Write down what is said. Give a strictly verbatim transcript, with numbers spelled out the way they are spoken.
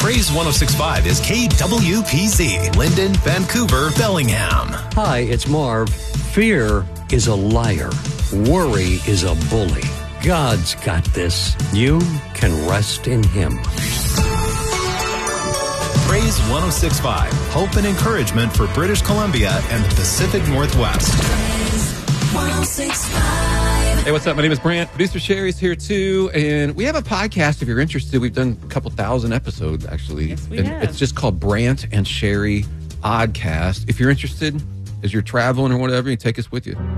Praise one oh six point five is K W P Z, Linden, Vancouver, Bellingham. Hi, it's Marv. Fear is a liar. Worry is a bully. God's got this. You can rest in Him. Praise one oh six point five, hope and encouragement for British Columbia and the Pacific Northwest. one oh six point five. Hey, what's up? My name is Brant. Producer Sherry's here too, and we have a podcast. If you're interested, we've done a couple thousand episodes actually. Yes, we and have. It's just called Brant and Sherry Oddcast. If you're interested, as you're traveling or whatever, you take us with you.